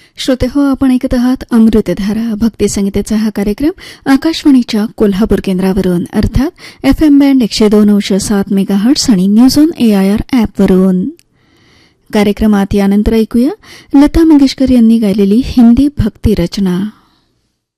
श्रोते हो, आपण ऐकत आहात अमृतधारा भक्ती संगीताचा हा कार्यक्रम आकाशवाणीच्या कोल्हापूर केंद्रावरून, अर्थात FM बँड 102.7 मेगाहर्ट्झ आणि न्यूज ऑन AIR ॲपवरून. कार्यक्रमात यानंतर ऐकूया लता मंगेशकर यांनी गायलेली हिंदी भक्ती रचना.